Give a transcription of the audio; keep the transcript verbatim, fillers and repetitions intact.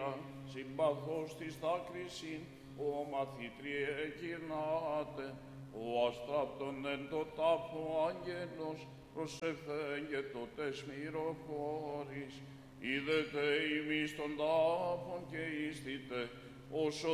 μοίρα, συμπαθώς της δάκρυσιν, ο μαθήτριε γυρνάτε, ο αστράπτον εν το τάφο άγγελος, προσεφέγγετο τες μυροφόρης, είδετε ημείς των τάφων και ίστητε, όσο